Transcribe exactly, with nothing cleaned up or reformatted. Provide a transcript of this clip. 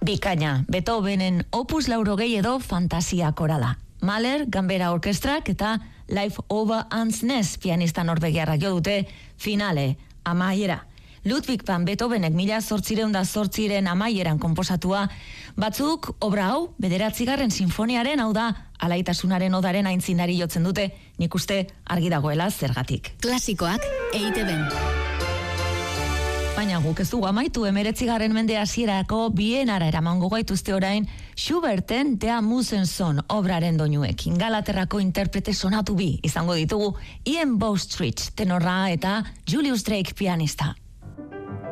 Bikaina, Beethovenen opus laurogei edo fantasia korala. Mahler, Ganbera Orkestrak eta Life Over Ansnes pianista norbegiarrak jo dute finale, amaiera. Ludwig van Beethovenek mila zortzireun da zortziren amaieran konposatua, batzuk obra hau bederatzigarren sinfoniaren, hau da alaitasunaren odaren aintzindari jotzen dute, nik uste argi dagoela zergatik. Klasikoak E I Te Ben. Baina guk ez dugu amaitu, emeretzigarren mende hasierako bienara eramango gaituzte orain Schuberten Der Musensohn obraren doinuek. Ingalaterrako interprete sonatu bi izango ditugu Ian Bowstreet tenorra eta Julius Drake pianista.